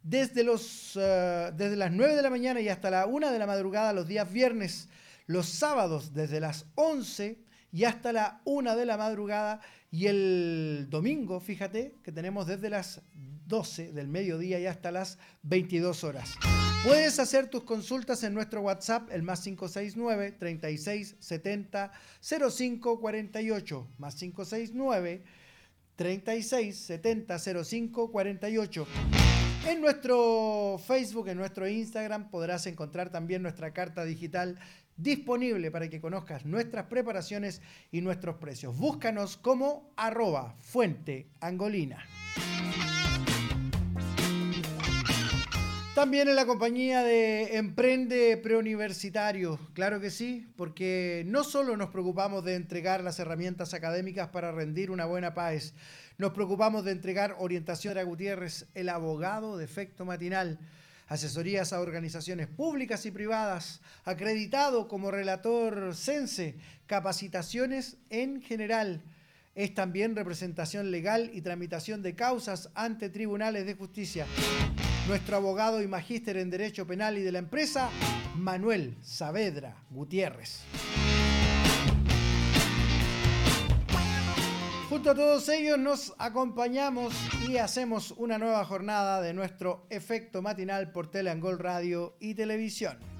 desde las 9 de la mañana y hasta la 1 de la madrugada los días viernes, los sábados desde las 11 y hasta la 1 de la madrugada, y el domingo, fíjate, que tenemos desde las 12 del mediodía y hasta las 22 horas. Puedes hacer tus consultas en nuestro WhatsApp, el más 569 36 70 05 48, más 569 36 70 05 48. En nuestro Facebook, en nuestro Instagram, podrás encontrar también nuestra carta digital disponible para que conozcas nuestras preparaciones y nuestros precios. Búscanos como @fuenteangolina. También en la compañía de Emprende Preuniversitario, claro que sí, porque no solo nos preocupamos de entregar las herramientas académicas para rendir una buena PAES, nos preocupamos de entregar orientación a Gutiérrez, el abogado de efecto matinal, asesorías a organizaciones públicas y privadas, acreditado como relator CENSE, capacitaciones en general. Es también representación legal y tramitación de causas ante tribunales de justicia. Nuestro abogado y magíster en Derecho Penal y de la Empresa, Manuel Saavedra Gutiérrez. Junto a todos ellos nos acompañamos y hacemos una nueva jornada de nuestro efecto matinal por Teleangol Radio y Televisión.